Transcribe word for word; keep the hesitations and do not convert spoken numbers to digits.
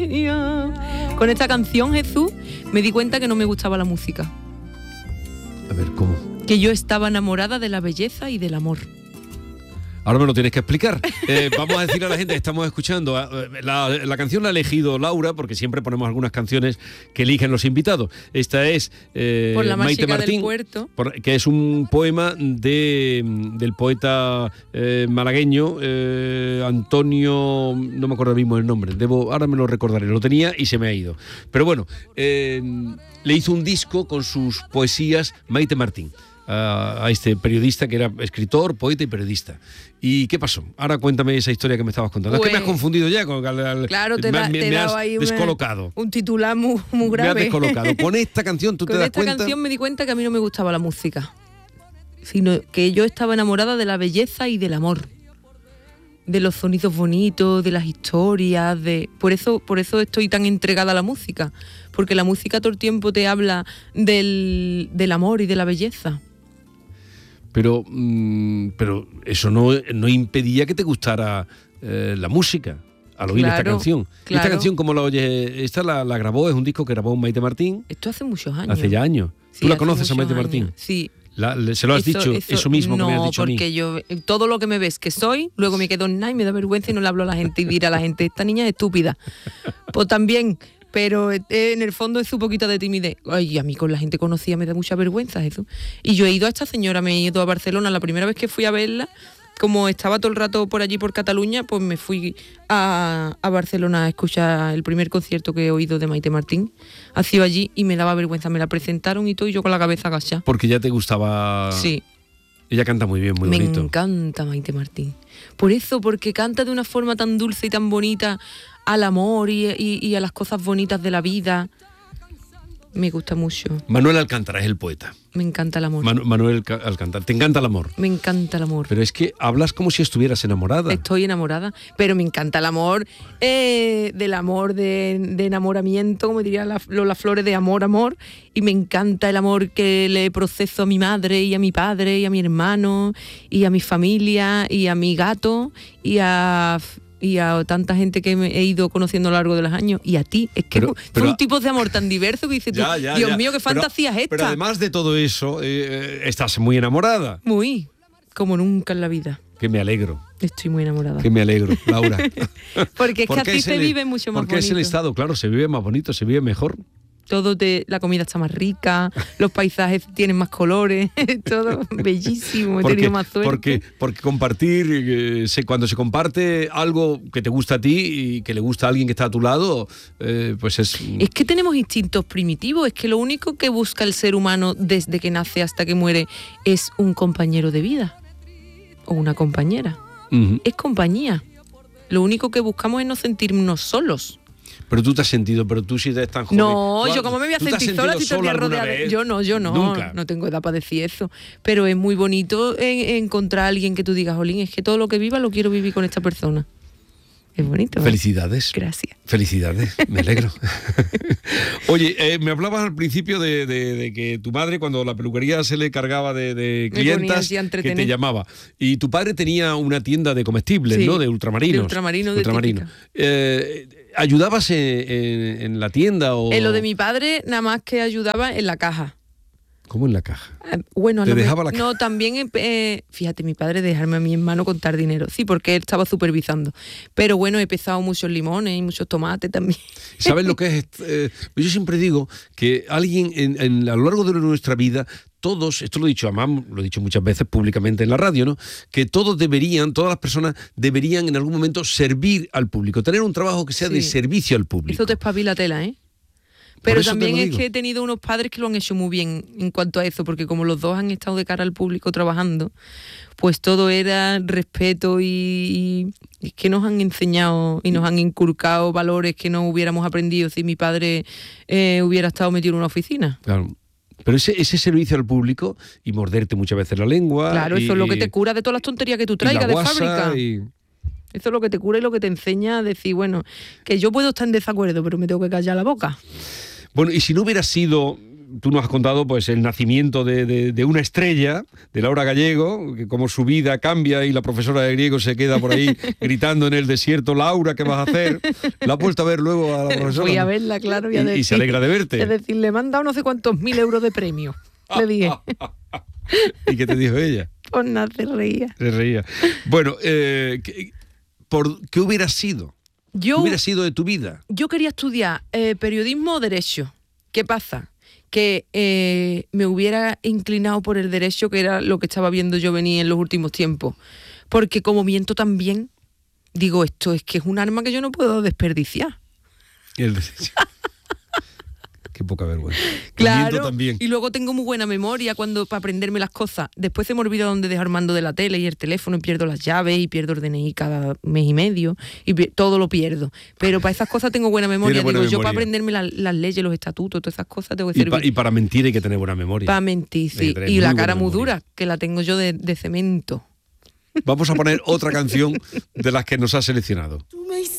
mía. Con esta canción, Jesús, me di cuenta que no me gustaba la música. A ver, ¿cómo? Que yo estaba enamorada de la belleza y del amor. Ahora me lo tienes que explicar. Eh, vamos a decir a la gente que estamos escuchando. La, la canción la ha elegido Laura, porque siempre ponemos algunas canciones que eligen los invitados. Esta es eh, Por la Maite mágica Martín, del puerto. Por, que es un poema de, del poeta eh, malagueño eh, Antonio, no me acuerdo mismo el nombre. Debo, ahora me lo recordaré. Lo tenía y se me ha ido. Pero bueno, eh, le hizo un disco con sus poesías Maite Martín. A, a este periodista que era escritor, poeta y periodista. ¿Y qué pasó? Ahora cuéntame esa historia que me estabas contando. Pues, es que me has confundido ya. Con, al, al, claro, te, me, da, me, te he me dado has ahí descolocado. Una, un titular muy, muy grave. Me has descolocado. Con esta canción tú Con te das esta cuenta... canción me di cuenta que a mí no me gustaba la música, sino que yo estaba enamorada de la belleza y del amor, de los sonidos bonitos, de las historias, de por eso, por eso estoy tan entregada a la música, porque la música todo el tiempo te habla del, del amor y de la belleza. Pero, mmm, pero eso no, no impedía que te gustara eh, la música al oír claro, esta canción. Claro. Esta canción, como la oyes, esta la, la grabó, es un disco que grabó Maite Martín. Esto hace muchos años. Hace ya años. Sí, ¿Tú la hace conoces a Maite años. Martín? Sí. La, le, ¿Se lo has eso, dicho? Eso, eso mismo no, que me has dicho a mí. No, porque yo, todo lo que me ves que soy, luego me quedo en nada y me da vergüenza y no le hablo a la gente y dirá a la gente, esta niña es estúpida. Pues también... Pero eh, en el fondo es un poquito de timidez. Ay, a mí con la gente conocida me da mucha vergüenza eso. Y yo he ido a esta señora, me he ido a Barcelona. La primera vez que fui a verla, como estaba todo el rato por allí, por Cataluña, pues me fui a, a Barcelona a escuchar el primer concierto que he oído de Maite Martín. Ha sido allí y me daba vergüenza. Me la presentaron y todo y yo con la cabeza agachada. Porque ya te gustaba... Sí. Ella canta muy bien, muy me bonito. Me encanta Maite Martín. Por eso, porque canta de una forma tan dulce y tan bonita al amor y, y, y a las cosas bonitas de la vida. Me gusta mucho. Manuel Alcántara es el poeta. Me encanta el amor. Manu, Manuel Alcántara. ¿Te encanta el amor? Me encanta el amor. Pero es que hablas como si estuvieras enamorada. Estoy enamorada, pero me encanta el amor, eh, del amor de, de enamoramiento, como diría la, Lola Flores, de amor, amor. Y me encanta el amor que le proceso a mi madre y a mi padre y a mi hermano y a mi familia y a mi gato y a... y a tanta gente que he ido conociendo a lo largo de los años, y a ti, es que pero, pero, fue un tipo de amor tan diverso que dices tú, ya, ya, Dios ya. mío, qué fantasía pero, es esta. Pero además de todo eso, eh, estás muy enamorada. Muy, como nunca en la vida. Que me alegro. Estoy muy enamorada. Que me alegro, Laura. Porque es que así se vive mucho más bonito. Porque es el estado, claro, se vive más bonito, se vive mejor. Todo te, la comida está más rica, los paisajes tienen más colores, todo bellísimo, he porque, tenido más suerte. Porque, porque compartir, eh, se, cuando se comparte algo que te gusta a ti y que le gusta a alguien que está a tu lado, eh, pues es... Es que tenemos instintos primitivos, es que lo único que busca el ser humano desde que nace hasta que muere es un compañero de vida o una compañera. Uh-huh. Es compañía. Lo único que buscamos es no sentirnos solos. Pero tú te has sentido, pero tú sí eres tan joven. No, ¿Tú, yo como me voy a sentir sola si te rodeada de... Yo no, yo no, ¿Nunca? No tengo edad para decir eso. Pero es muy bonito en, encontrar a alguien que tú digas, Jolín, es que todo lo que viva lo quiero vivir con esta persona. Es bonito. Felicidades. ¿Eh? Gracias. Felicidades, me alegro. Oye, eh, me hablabas al principio de, de, de que tu madre, cuando la peluquería se le cargaba de, de clientas, que te llamaba. Y tu padre tenía una tienda de comestibles, sí, ¿no? De ultramarinos. De ultramarinos, de ultramarino. eh, ¿Ayudabas en, en, en la tienda? O... En lo de mi padre, nada más que ayudaba en la caja. ¿Cómo en la caja? Eh, bueno, ¿Te no, dejaba me, la caja? No, también, eh, fíjate, mi padre dejarme a mi hermano contar dinero. Sí, porque él estaba supervisando. Pero bueno, he pesado muchos limones y muchos tomates también. ¿Sabes lo que es? Eh, yo siempre digo que alguien en, en, a lo largo de nuestra vida, todos, esto lo he dicho, además lo he dicho muchas veces públicamente en la radio, ¿no? Que todos deberían, todas las personas deberían en algún momento servir al público, tener un trabajo que sea sí. de servicio al público. Eso te espabila tela, ¿eh? Pero también es que he tenido unos padres que lo han hecho muy bien en cuanto a eso, porque como los dos han estado de cara al público trabajando, pues todo era respeto y, y es que nos han enseñado y nos han inculcado valores que no hubiéramos aprendido si mi padre eh, hubiera estado metido en una oficina. Claro. Pero ese, ese servicio al público y morderte muchas veces la lengua... Claro, y, eso es lo que te cura de todas las tonterías que tú traigas de fábrica. Y... Eso es lo que te cura y lo que te enseña a decir, bueno, que yo puedo estar en desacuerdo, pero me tengo que callar la boca. Bueno, y si no hubieras sido tú nos has contado pues el nacimiento de, de, de una estrella, de Laura Gallego, que como su vida cambia y la profesora de griego se queda por ahí gritando en el desierto, Laura, ¿qué vas a hacer? La has vuelto a ver luego a la profesora. Voy a verla, claro. Y, a decir, y se alegra de verte. Es decir, le me han dado no sé cuántos mil euros de premio. Le dije. ¿Y qué te dijo ella? Pues nada, se reía. Se reía. Bueno, eh, ¿qué, por, ¿qué hubiera sido? Yo, ¿Qué hubiera sido de tu vida? Yo quería estudiar eh, periodismo o derecho. ¿Qué pasa? Que eh, me hubiera inclinado por el derecho, que era lo que estaba viendo yo venir en los últimos tiempos. Porque como miento tan bien, digo, esto es que es un arma que yo no puedo desperdiciar. El derecho. Qué poca vergüenza. Claro, también. Y luego tengo muy buena memoria cuando para aprenderme las cosas. Después se me olvida dónde dejar el mando de la tele y el teléfono y pierdo las llaves y pierdo el D N I cada mes y medio y pi- todo lo pierdo. Pero para esas cosas tengo buena memoria. buena Digo, yo memoria. para aprenderme la- las leyes, los estatutos, todas esas cosas tengo que Y, servir. pa- y para mentir hay que tener buena memoria. Para mentir, Hay que sí. tener Y muy la buena cara muy memoria. dura, que la tengo yo de, de cemento. Vamos a poner otra canción de las que nos has seleccionado.